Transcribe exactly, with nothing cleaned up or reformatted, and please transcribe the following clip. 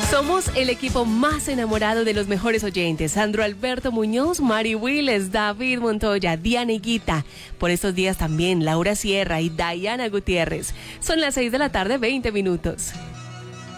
Somos el equipo más enamorado de los mejores oyentes. Sandro Alberto Muñoz, Mari Willes, David Montoya, Diana Higuita. Por estos días también Laura Sierra y Diana Gutiérrez. Son las seis de la tarde, veinte minutos.